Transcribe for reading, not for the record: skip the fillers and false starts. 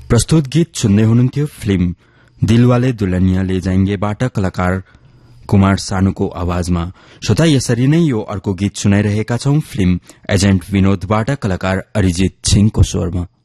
प्रस्तुत गीत सुन्दै हुनुहुन्थ्यो फिल्म दिलवाले दुल्हनिया ले जाएंगेबाट कलाकार कुमार सानुको आवाजमा। श्रोता, यसरी नै यो अर्को गीत सुनाइरहेका छौं फिल्म एजेन्ट विनोदबाट कलाकार अरिजित सिंहको स्वरमा।